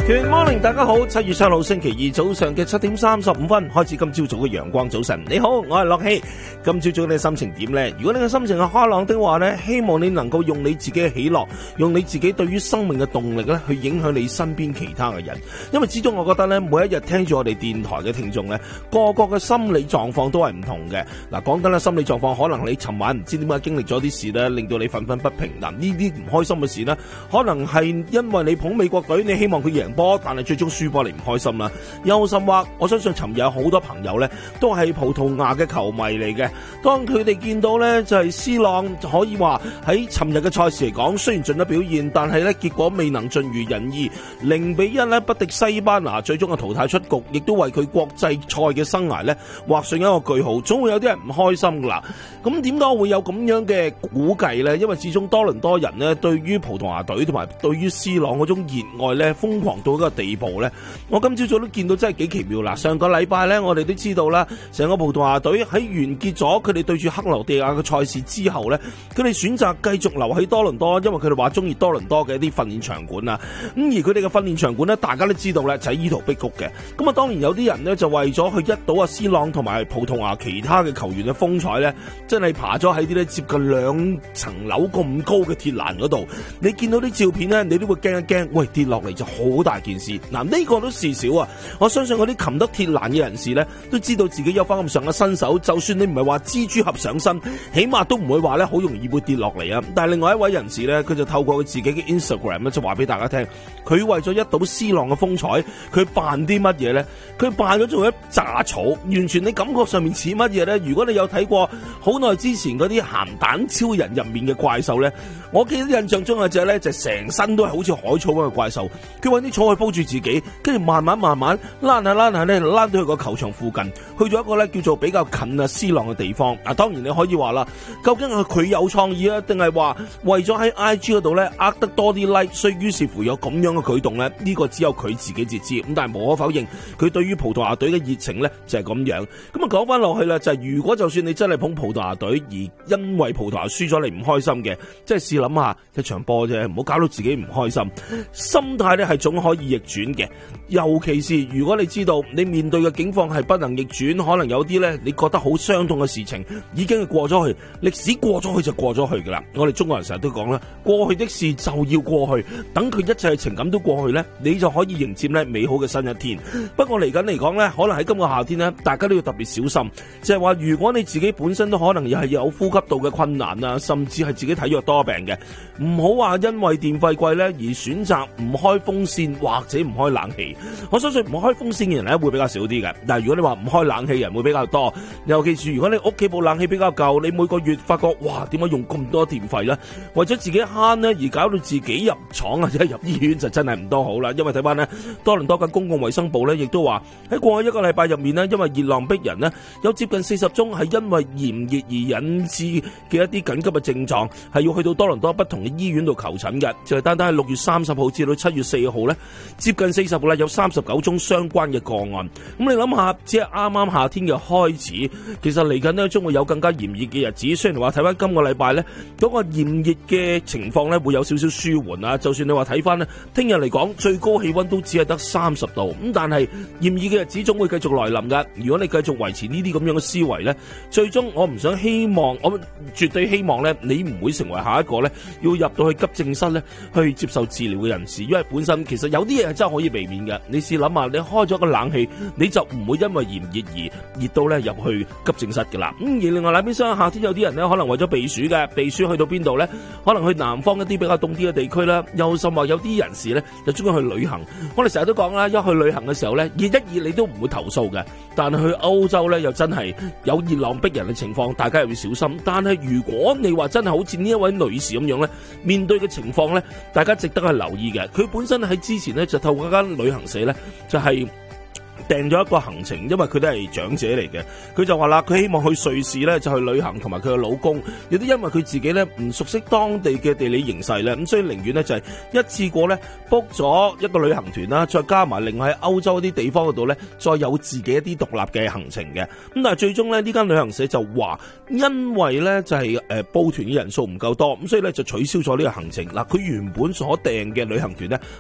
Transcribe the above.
Good morning， 大家好，7月7號星期二早上嘅7點35分開始，今朝早嘅陽光早晨。你好，我係樂希。今朝早你嘅心情點呢？如果你嘅心情係開朗的話呢，希望你能夠用你自己嘅喜樂，用你自己對於生命嘅動力咧，去影響你身邊其他嘅人。因為始終我覺得咧，每一日聽住我哋電台嘅聽眾咧，個個嘅心理狀況都係唔同嘅。嗱，講緊咧心理狀況，可能你尋晚唔知點解經歷咗啲事咧，令到你憤憤不平。嗱，呢啲唔開心嘅事呢，可能係因為你捧美國隊，你希望佢贏波，但係最終輸波你唔開心啦。又甚或我相信尋日有好多朋友咧，都係葡萄牙嘅球迷嚟嘅。當佢哋見到咧就係 C 朗可以話喺尋日嘅賽事嚟講，雖然盡咗表現，但係咧結果未能盡如人意，0-1咧不敵西班牙，最終嘅淘汰出局，亦都為佢國際賽嘅生涯咧畫上一個句號。總會有啲人唔開心噶啦。咁點解會有咁樣嘅估計咧？因為始終多倫多人咧對於葡萄牙隊同埋對於 C 朗嗰種熱愛咧瘋狂到一個地步咧，我今朝早都見到真係幾奇妙啦。上個禮拜咧，我哋都知道啦，成個葡萄牙隊喺完結咗佢哋對住克羅地亞嘅賽事之後咧，佢哋選擇繼續留喺多倫多，因為佢哋話中意多倫多嘅一啲訓練場館啊。咁而佢哋嘅訓練場館咧，大家都知道咧就喺伊圖碧谷嘅。咁啊，當然有啲人咧就為咗去一睹阿 C 朗同埋葡萄牙其他嘅球員嘅風采咧，真係爬咗喺啲咧接近2層樓咁高嘅鐵欄嗰度。你見到啲照片咧，你都會驚一驚，喂，跌落嚟就好大件事。嗱，呢個都事少啊！我相信嗰啲擒得鐵欄嘅人士咧，都知道自己有翻咁上嘅身手，就算你唔係話蜘蛛俠上身，起碼都唔會話咧好容易會跌落嚟啊！但係另外一位人士咧，佢就透過佢自己嘅 Instagram 咧，就話俾大家聽，佢為咗一睹 C 朗嘅風采，佢扮啲乜嘢咧？佢扮咗做一紮草，完全你感覺上面似乜嘢咧？如果你有睇過好耐之前嗰啲鹹蛋超人入面嘅怪獸咧，我記得印象中有隻咧就成身都係好似海草咁嘅怪獸，佢揾啲草去鋪住自己，跟住慢慢躝下咧，躝到去個球場附近，去咗一個咧叫做比較近啊 C 朗嘅地方。當然你可以話啦，究竟係佢有創意啊，定係話為咗喺 IG 嗰度咧呃得多啲 like， 所以於是乎有咁樣嘅舉動咧？呢個只有佢自己至知。咁但係無可否認，佢對於葡萄牙隊嘅熱情咧就係咁樣。咁啊講翻落去啦，就係如果就算你真係捧葡萄牙隊，而因為葡萄牙輸咗你唔開心嘅，即係試諗下一場波啫，唔好搞到自己唔開心。心態咧係總可以逆轉嘅，尤其是如果你知道你面對嘅境況係不能逆轉，可能有啲咧你覺得好傷痛嘅事情已經係過咗去，歷史過咗去就過咗去噶啦。我哋中國人成日都講啦，過去的事就要過去，等佢一切情感都過去咧，你就可以迎接咧美好嘅新一天。不過嚟緊嚟講咧，可能喺今個夏天咧，大家都要特別小心，就係話如果你自己本身都可能又係有呼吸道嘅困難啊，甚至係自己體弱多病嘅，唔好話因為電費貴咧而選擇唔開風扇或者唔開冷氣。我相信唔開風扇嘅人咧會比較少啲嘅，但係如果你話唔開冷氣人會比較多，尤其是如果你屋企部冷氣比較舊，你每個月發覺哇點解用咁多電費咧？為咗自己慳咧而搞到自己入廠或者入醫院就真係唔多好啦。因為睇翻咧多倫多嘅公共衛生部咧亦都話喺過去一個禮拜入面咧，因為熱浪逼人咧，有接近40宗係因為炎熱而引致嘅一啲緊急嘅症狀，係要去到多倫多不同嘅醫院度求診嘅。就係單單係6月30號至到7月4號咧，接近40號啦，有39宗相關嘅個案。咁你諗下，只係啱啱夏天嘅開始，其實嚟緊呢將會有更加炎熱嘅日子。雖然話睇翻今個禮拜呢，嗰個炎熱嘅情況呢會有少少舒緩啊。就算你話睇翻呢，聽日嚟講最高氣溫都只係得30度，咁但係炎熱嘅日子總會繼續來臨噶。如果你繼續維持呢啲咁樣嘅思維呢，最終我絕對希望呢，你唔會成為下一個呢要入到去急症室呢去接受治療嘅人士，因為本身其實有啲嘢係真係可以避免嘅。你試諗下，你開咗個冷氣，你就唔會因為炎熱而熱到咧入去急症室噶啦。而另外那邊廂夏天有啲人咧，可能為咗避暑嘅，避暑去到邊度咧？可能去南方一啲比較凍啲嘅地區啦。又甚或有啲人士咧，就中意去旅行。我哋成日都講啦，一去旅行嘅時候咧，熱一熱你都唔會投訴嘅。但係去歐洲咧，又真係有熱浪逼人嘅情況，大家又要小心。但係如果你話真係好似呢一位女士咁樣咧，面對嘅情況咧，大家值得去留意嘅。佢本身喺之前咧就透過一間旅行社咧，就係訂咗一個行程，因為佢都係長者嚟嘅，佢就話啦，佢希望去瑞士咧就去旅行，同埋佢嘅老公，亦都因為佢自己咧唔熟悉當地嘅地理形勢咧，咁所以寧願咧就係一次過咧 book 咗一個旅行團啦，再加埋另外喺歐洲啲地方嗰度咧，再有自己一啲獨立嘅行程嘅。咁但係最終咧呢間旅行社就話，因為咧就係報團嘅人數唔夠多，咁所以咧就取消咗呢個行程。嗱，佢原本所訂嘅旅行團咧